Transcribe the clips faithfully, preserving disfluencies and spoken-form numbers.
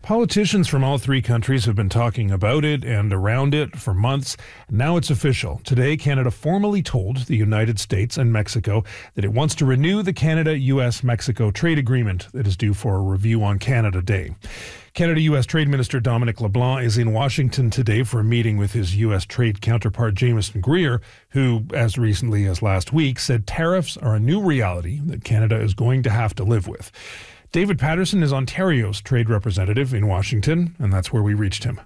Politicians from all three countries have been talking about it and around it for months. Now it's official. Today, Canada formally told the United States and Mexico that it wants to renew the Canada-U S Mexico trade agreement that is due for a review on Canada Day. Canada-U S Trade Minister Dominic LeBlanc is in Washington today for a meeting with his U S trade counterpart Jamieson Greer, who, as recently as last week, said tariffs are a new reality that Canada is going to have to live with. David Patterson is Ontario's trade representative in Washington, and that's where we reached him.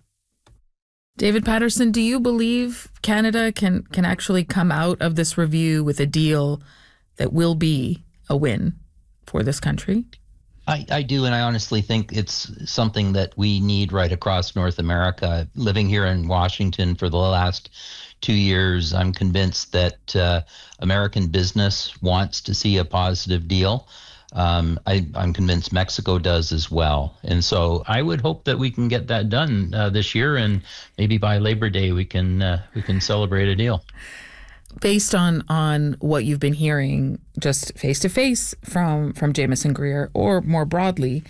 David Patterson, do you believe Canada can, can actually come out of this review with a deal that will be a win for this country? I, I do, and I honestly think it's something that we need right across North America. Living here in Washington for the last two years, I'm convinced that uh, American business wants to see a positive deal. Um, I, I'm convinced Mexico does as well. And so I would hope that we can get that done uh, this year, and maybe by Labor Day we can uh, we can celebrate a deal. Based on, on what you've been hearing just face-to-face from, from Jamieson Greer, or more broadly,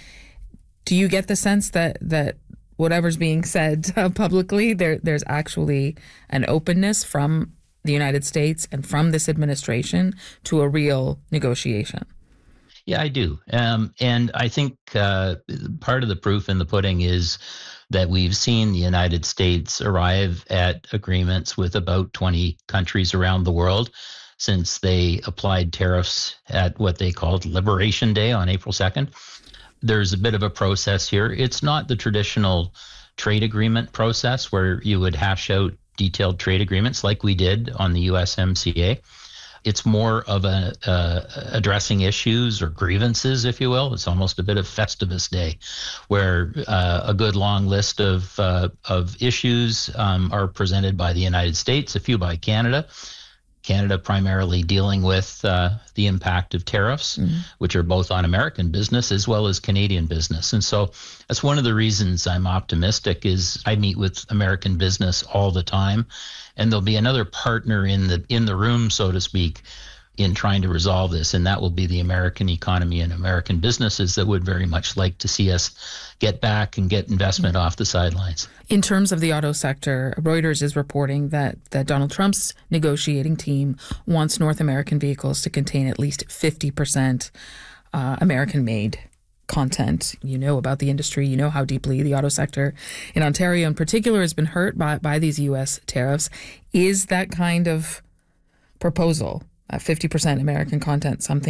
do you get the sense that, that whatever's being said uh, publicly, there there's actually an openness from the United States and from this administration to a real negotiation? Yeah, I do. Um, and I think uh, part of the proof in the pudding is that we've seen the United States arrive at agreements with about twenty countries around the world since they applied tariffs at what they called Liberation Day on April second. There's a bit of a process here. It's not the traditional trade agreement process where you would hash out detailed trade agreements like we did on the U S M C A. It's more of a uh, addressing issues or grievances, if you will. It's almost a bit of Festivus Day, where uh, a good long list of uh, of issues um, are presented by the United States, a few by Canada. Canada primarily dealing with uh, the impact of tariffs, mm-hmm. which are both on American business as well as Canadian business. And so that's one of the reasons I'm optimistic is I meet with American business all the time, and there'll be another partner in the in the room, so to speak, in trying to resolve this, and that will be the American economy and American businesses that would very much like to see us get back and get investment off the sidelines. In terms of the auto sector, Reuters is reporting that, that Donald Trump's negotiating team wants North American vehicles to contain at least fifty percent uh, American-made content. You know about the industry. You know how deeply the auto sector in Ontario in particular has been hurt by, by these U S tariffs. Is that kind of proposal, uh, fifty percent American content, something